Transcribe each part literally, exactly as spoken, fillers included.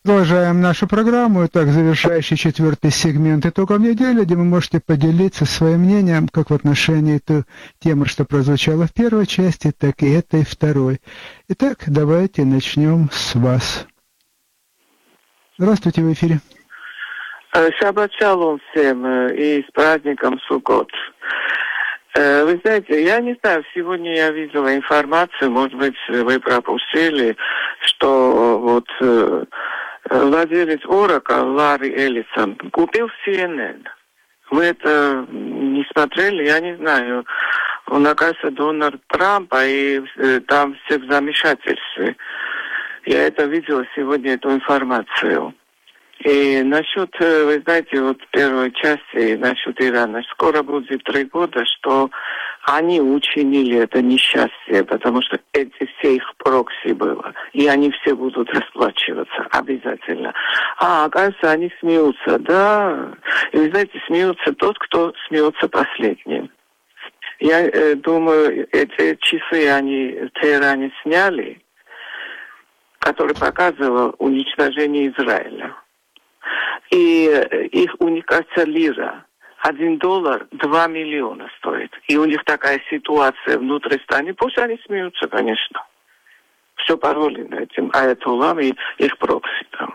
Продолжаем нашу программу. Итак, завершающий четвертый сегмент итогов недели, где вы можете поделиться своим мнением как в отношении той темы, что прозвучало в первой части, так и этой второй. Итак, давайте начнем с вас. Здравствуйте, в эфире. Шаббат шалом всем и с праздником Суккот. Вы знаете, я не знаю, сегодня я видела информацию, может быть, вы пропустили, что вот владелец Oracle Ларри Эллисон купил си эн эн. Вы это не смотрели? Я не знаю. Он, оказывается, донор Трампа, и там все в замешательстве. Я это видела сегодня, эту информацию. И насчет, вы знаете, вот первой части, насчет Ирана, скоро будет три года, что они учинили это несчастье, потому что эти все их прокси было. И они все будут расплачиваться обязательно. А, оказывается, они смеются, да. И вы знаете, смеются тот, кто смеется последним. Я э, думаю, эти часы они в Тегеране сняли, которые показывали уничтожение Израиля. И их уникация лира. Один доллар два миллиона стоит. И у них такая ситуация внутри страны. Пусть они смеются, конечно. Все паролено этим аятоллам и их прокси там.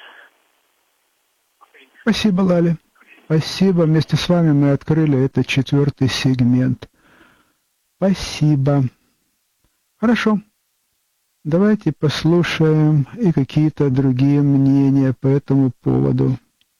Спасибо, Лали. Спасибо. Вместе с вами мы открыли этот четвертый сегмент. Спасибо. Хорошо. Давайте послушаем и какие-то другие мнения по этому поводу.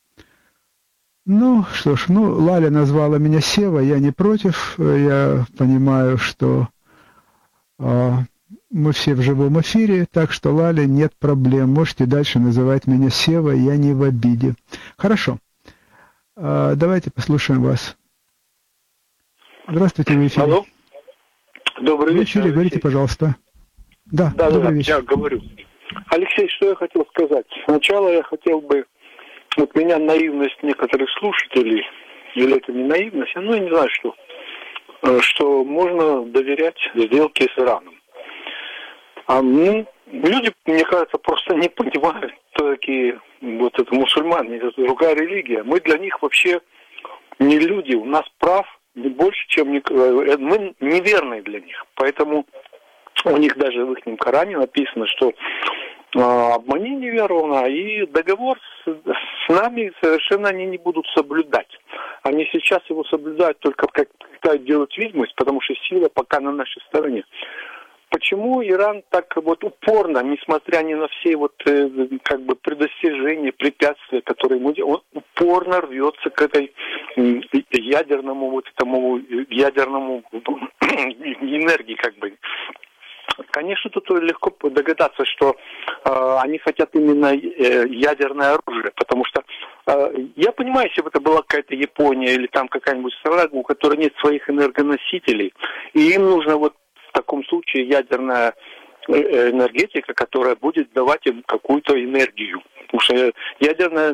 Ну, что ж, ну, Лаля назвала меня Сева, я не против. Я понимаю, что э, мы все в живом эфире, так что, Лаля, нет проблем. Можете дальше называть меня Сева, я не в обиде. Хорошо. Э, давайте послушаем вас. Здравствуйте, в эфире. Алло. Добрый вечер. В эфире, говорите, пожалуйста. Да, да, добрый да, вечер. Я говорю. Алексей, что я хотел сказать? Сначала я хотел бы, вот меня наивность некоторых слушателей, или это не наивность, ну я не знаю что, что можно доверять сделке с Ираном. А ну, люди, мне кажется, просто не понимают, кто такие вот это мусульмане, это другая религия. Мы для них вообще не люди, у нас прав не больше, чем не, мы неверные для них, поэтому у них даже в их Коране написано, что э, обмани неверного, и договор с, с нами совершенно они не будут соблюдать. Они сейчас его соблюдают только как, когда делают видимость, потому что сила пока на нашей стороне. Почему Иран так вот упорно, несмотря ни на все вот э, как бы предостережения, препятствия, которые ему делают, он упорно рвется к этой э, ядерному вот этому ядерному энергии как бы. Конечно, тут легко догадаться, что э, они хотят именно э, ядерное оружие, потому что э, я понимаю, если бы это была какая-то Япония или там какая-нибудь страна, у которой нет своих энергоносителей, и им нужно вот в таком случае ядерная энергетика, которая будет давать им какую-то энергию. Потому что ядерная